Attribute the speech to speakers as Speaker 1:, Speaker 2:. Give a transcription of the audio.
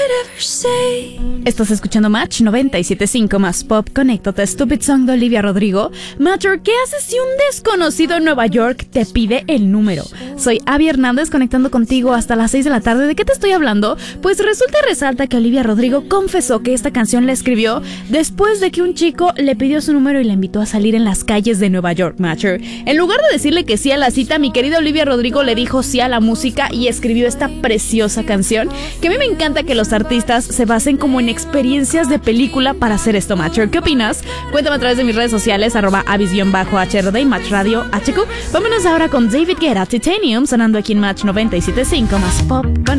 Speaker 1: Estás escuchando Match 97.5 más Pop. Conéctate, Stupid Song de Olivia Rodrigo. Matcher, ¿qué haces si un desconocido en Nueva York te pide el número? Soy Abby Hernández, conectando contigo hasta las 6 de la tarde. ¿De qué te estoy hablando? Pues resulta y resalta que Olivia Rodrigo confesó que esta canción la escribió después de que un chico le pidió su número y la invitó a salir en las calles de Nueva York, Matcher. En lugar de decirle que sí a la cita, mi querida Olivia Rodrigo le dijo sí a la música y escribió esta preciosa canción, que a mí me encanta que los artistas se basen como en experiencias de película para hacer esto, Matcher. ¿Qué opinas? Cuéntame a través de mis redes sociales, @avis_HRD y Match Radio HQ. Vámonos ahora con David Guetta, Titanium, sonando aquí en Match 97.5 más Pop.